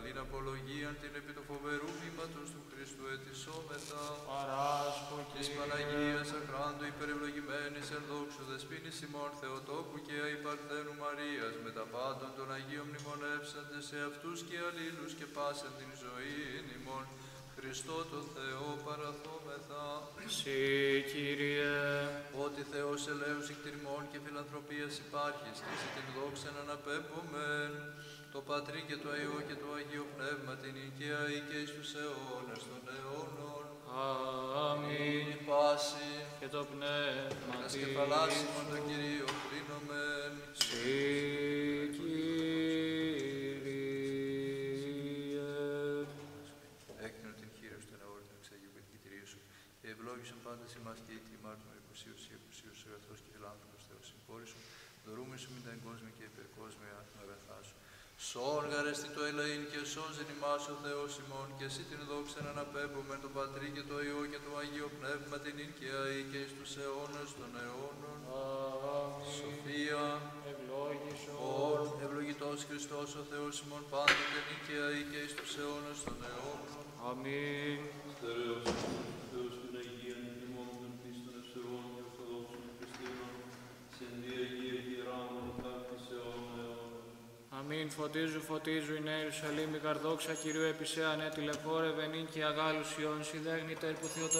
καλήν απολογίαν την επί το φοβερού μήματος του Χριστού ετισόμεθα. Παράσκο Της Κύριε. Παναγίας Αχράντου υπερευλογημένης εν δόξου δεσποίνης ημών Θεοτόκου και αϊπαρθένου Μαρίας με τα πάντων των Αγίων μνημονεύσαντες σε αυτούς και αλλήλους και πάσαν την ζωή ημών. Χριστό τον Θεό παραθόμεθα. Συ Κύριε. Ότι Θεός ελέους εκτιμών και φιλανθρωπίας υπάρχει, στήσει την δόξα να αναπέμπομεν. Το Πατρί και το Υιό και το Αγίο Πνεύμα την οικαία ή και εις τους αιώνας των αιώνων. Αμήν. Η πάση Και το πνεύμα ένας της. κεφαλάσιμον τον Κυρίο κρίνομεν. Συ Κύριε. Έκρινο την χείρα σου, τον αόρτον εξαγίου πετυχητηρίου σου, και ευλόγησον πάντας ημάς και ήττοι μάρτων εκουσίους ή εκουσίους αγαθός και φιλάνθρωπος Θεός συμπόρησον, δωρούμε σου μην τα εγκόσμια και υπερκόσμια αγαθά σου. Σόν γαρέστη το ελαήν και σώζεν ημάς ο Θεός ημών, και εσύ την δόξα να αναπέμπομεν το Πατρί και το Υιό και το Αγίο Πνεύμα την ίν και αεί και εις τους αιώνας των αιώνων. Αμήν. Σοφία, Ευλόγησον. ον ευλογητός Χριστός ο Θεός ημών πάντοτε νυν και αεί και εις τους αιώνας των αιώνων. Αμήν. Στερέως Θεός την Αγία ημών των πίστων ευσεβών και ορθοδόξων χριστιανών, συν δι' Αγία Ιεράμων ταύτης αιώνα αιώνων. Αμήν. Φωτίζου, φωτίζου η Νέα Ιερουσαλήμ, η καρδόξα Κυρίου επισέαν τηλεφόρευεν και αγάλους Υιών, σιδέγνητερ που Θεοτο